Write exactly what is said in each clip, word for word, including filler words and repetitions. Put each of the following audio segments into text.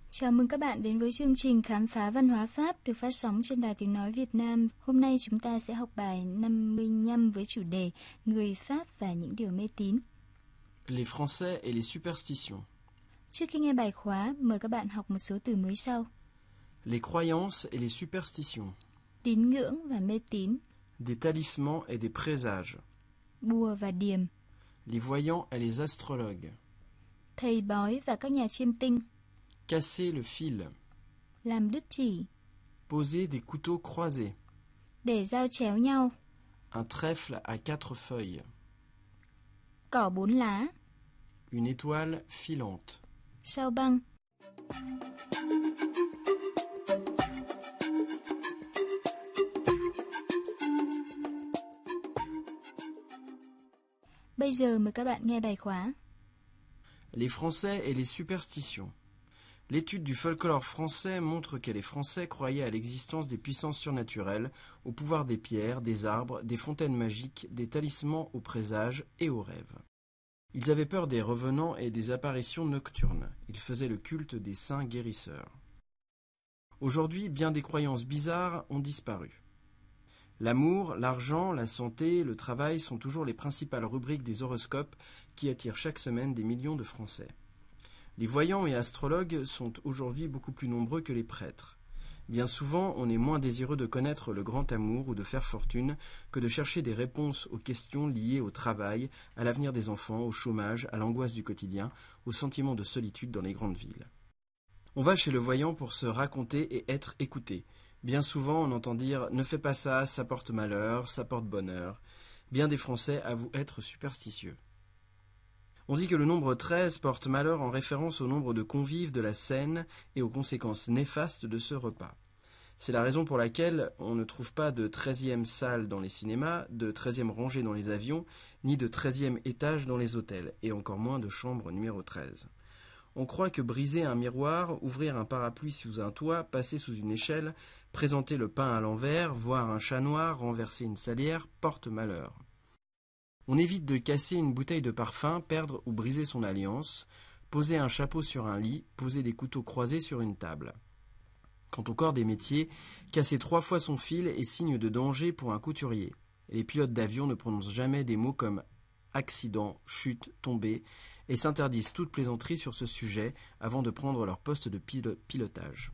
Chào mừng các bạn đến với chương trình Khám phá văn hóa Pháp được phát sóng trên Đài Tiếng Nói Việt Nam. Hôm nay chúng ta sẽ học bài năm mươi lăm với chủ đề Người Pháp và những điều mê tín. Les Français et les superstitions. Trước khi nghe bài khóa, mời các bạn học một số từ mới sau. Les croyances et les superstitions. Tín ngưỡng và mê tín. Des talismans et des présages. Bùa và điềm. Les voyants et les astrologues. Thầy bói và các nhà chiêm tinh. Casser le fil. Làm đứt chỉ. Poser des couteaux croisés. Để dao chéo nhau. Un trèfle à quatre feuilles. Cỏ bốn lá. Une étoile filante. Sao băng. Bây giờ mời các bạn nghe bài khóa. Les Français et les superstitions. L'étude du folklore français montre que les Français croyaient à l'existence des puissances surnaturelles, au pouvoir des pierres, des arbres, des fontaines magiques, des talismans aux présages et aux rêves. Ils avaient peur des revenants et des apparitions nocturnes. Ils faisaient le culte des saints guérisseurs. Aujourd'hui, bien des croyances bizarres ont disparu. L'amour, l'argent, la santé, le travail sont toujours les principales rubriques des horoscopes qui attirent chaque semaine des millions de Français. Les voyants et astrologues sont aujourd'hui beaucoup plus nombreux que les prêtres. Bien souvent, on est moins désireux de connaître le grand amour ou de faire fortune que de chercher des réponses aux questions liées au travail, à l'avenir des enfants, au chômage, à l'angoisse du quotidien, au sentiment de solitude dans les grandes villes. On va chez le voyant pour se raconter et être écouté. Bien souvent, on entend dire « ne fais pas ça, ça porte malheur, ça porte bonheur ». Bien des Français avouent être superstitieux. On dit que le nombre treize porte malheur en référence au nombre de convives de la scène et aux conséquences néfastes de ce repas. C'est la raison pour laquelle on ne trouve pas de treizième salle dans les cinémas, de treizième rangée dans les avions, ni de treizième étage dans les hôtels, et encore moins de chambre numéro treize. On croit que briser un miroir, ouvrir un parapluie sous un toit, passer sous une échelle, présenter le pain à l'envers, voir un chat noir, renverser une salière, porte malheur. On évite de casser une bouteille de parfum, perdre ou briser son alliance, poser un chapeau sur un lit, poser des couteaux croisés sur une table. Quant au corps des métiers, casser trois fois son fil est signe de danger pour un couturier. Les pilotes d'avion ne prononcent jamais des mots comme accident, chute, tomber, et s'interdisent toute plaisanterie sur ce sujet avant de prendre leur poste de pilo- pilotage.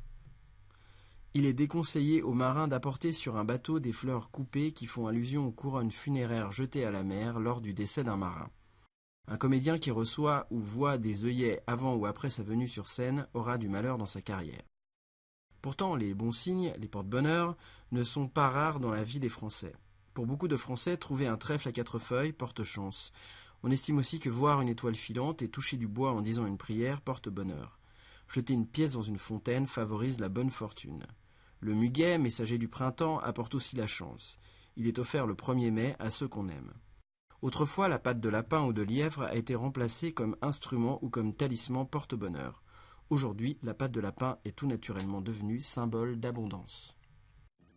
Il est déconseillé aux marins d'apporter sur un bateau des fleurs coupées qui font allusion aux couronnes funéraires jetées à la mer lors du décès d'un marin. Un comédien qui reçoit ou voit des œillets avant ou après sa venue sur scène aura du malheur dans sa carrière. Pourtant, les bons signes, les porte-bonheur, ne sont pas rares dans la vie des Français. Pour beaucoup de Français, trouver un trèfle à quatre feuilles porte chance. On estime aussi que voir une étoile filante et toucher du bois en disant une prière porte bonheur. Jeter une pièce dans une fontaine favorise la bonne fortune. Le muguet, messager du printemps, apporte aussi la chance. Il est offert le premier mai à ceux qu'on aime. Autrefois, la patte de lapin ou de lièvre a été remplacée comme instrument ou comme talisman porte-bonheur. Aujourd'hui, la patte de lapin est tout naturellement devenue symbole d'abondance.